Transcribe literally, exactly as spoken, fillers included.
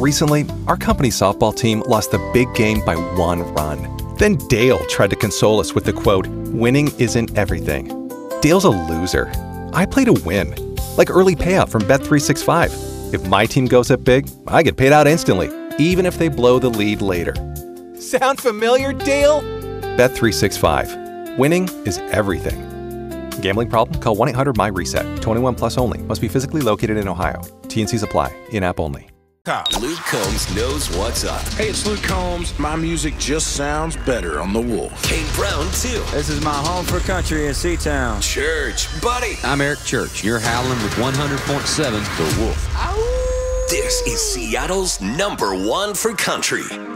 Recently, our company's softball team lost the big game by one run. Then Dale tried to console us with the quote, "Winning isn't everything." Dale's a loser. I play to win. Like early payout from Bet three sixty-five. If my team goes up big, I get paid out instantly, even if they blow the lead later. Sound familiar, Dale? Bet three sixty-five. Winning is everything. Gambling problem? Call one eight hundred M Y reset. twenty-one plus only. Must be physically located in Ohio. T and C's apply. In-app only. Luke Combs knows what's up. Hey, it's Luke Combs. My music just sounds better on the Wolf. Kane Brown, too. This is my home for country in Seatown. Church, buddy. I'm Eric Church. You're howling with one hundred point seven The Wolf. Ow. This is Seattle's number one for country.